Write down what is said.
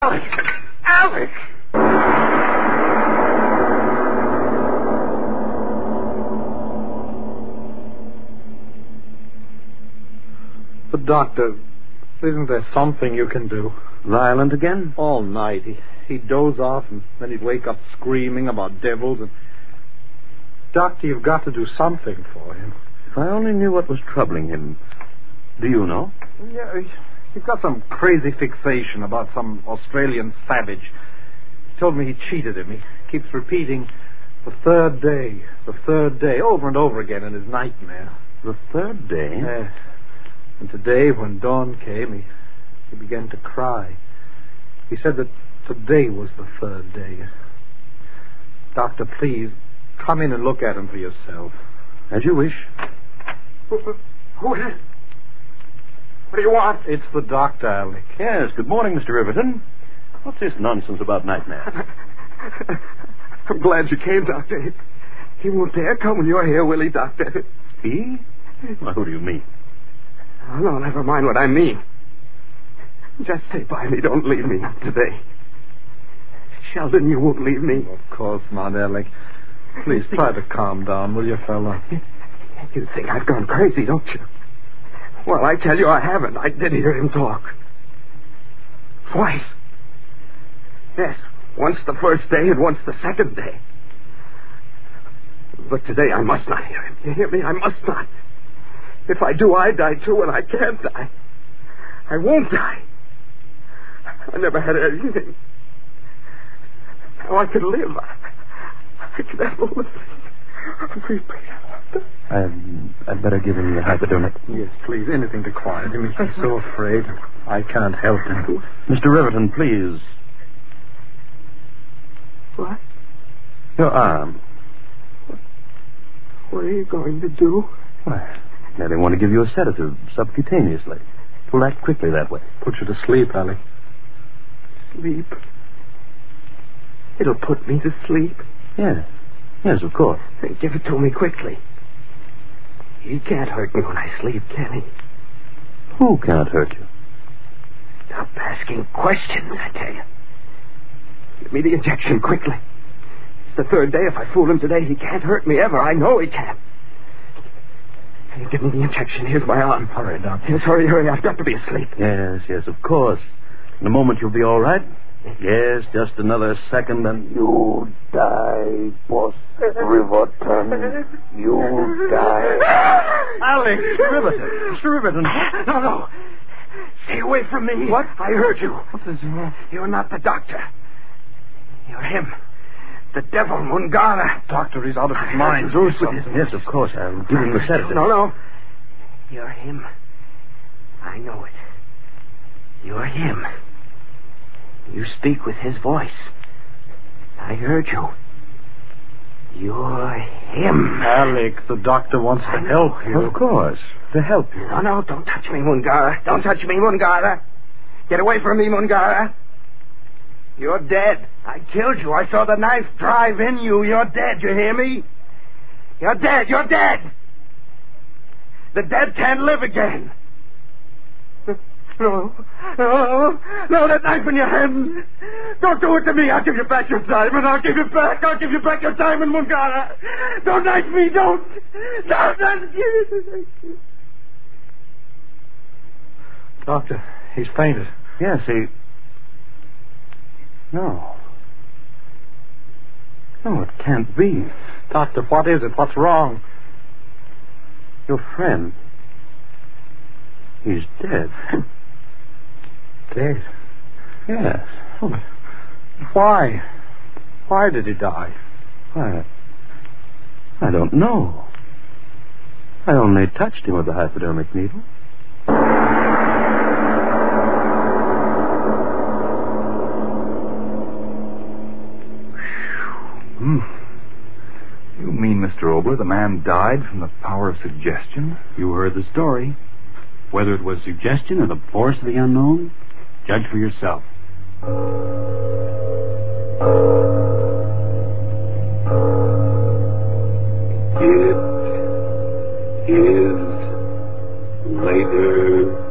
Alec! Alec! But, Doctor, isn't there something you can do? Violent again? All night. He'd doze off, and then he'd wake up screaming about devils. And Doctor, you've got to do something for him. If I only knew what was troubling him. Do you know? Yeah, he's got some crazy fixation about some Australian savage. He told me he cheated him. He keeps repeating the third day, over and over again in his nightmare. The third day? Yes. And today, when dawn came, he began to cry. He said that today was the third day. Doctor, please, come in and look at him for yourself. As you wish. Who is it? What do you want? It's the doctor, Alec. Yes, good morning, Mr. Riverton. What's this nonsense about nightmares? I'm glad you came, Doctor. He won't dare come when you're here, will he, Doctor? He? Well, who do you mean? Oh, no, never mind what I mean. Just stay by me. Don't leave me, not today. Sheldon, you won't leave me. Of course not, Alec. Please try to calm down, will you, fella? You think I've gone crazy, don't you? Well, I tell you I haven't. I did hear him talk. Twice. Yes, once the first day and once the second day. But today I must not hear him. You hear me? I must not. If I do, I die too, and I can't die. I won't die. I never had anything. Now I can live. I can have all the things. I'd better give him the hypodermic. Yes, please. Anything to quiet him. He's so afraid. I can't help him. Mr. Riverton, please. What? Your arm. What are you going to do? Why, merely want to give you a sedative subcutaneously. It will act quickly that way. Put you to sleep, Alec. Sleep? It'll put me to sleep? Yes. Yes, of course. Then give it to me quickly. He can't hurt me when I sleep, can he? Who can't hurt you? Stop asking questions, I tell you. Give me the injection quickly. It's the third day. If I fool him today, he can't hurt me ever. I know he can't. Hey, give me the injection. Here's my arm. Hurry, Doctor. Yes, hurry. I've got to be asleep. Yes, of course. In a moment you'll be all right. Yes, just another second and... You die, Boss Riverton. You die. Alex! Mr. Riverton. No. Stay away from me. What? I heard you. What is wrong? You're not the doctor. You're him. The devil, Mungara. Doctor, he's out of his mind. Do something. Yes, of course. I'll give him the sedative. No. You're him. I know it. You're him. You speak with his voice. I heard you. You're him. Alec, the doctor wants to help you. Of course. To help you. No, don't touch me, Mungara. Don't touch me, Mungara. Get away from me, Mungara. You're dead. I killed you. I saw the knife drive in you. You're dead. You hear me? You're dead. The dead can't live again. No, that knife in your hand. Don't do it to me. I'll give you back your diamond. I'll give you back your diamond, Mungara. Don't knife me. Don't. Doctor, he's fainted. Yes, No, it can't be. Doctor, what is it? What's wrong? Your friend. He's dead. Dead? Yes. Oh, but why? Why did he die? I don't know. I only touched him with the hypodermic needle. You mean, Mr. Obler, the man died from the power of suggestion? You heard the story. Whether it was suggestion or the force of the unknown, judge for yourself. It is later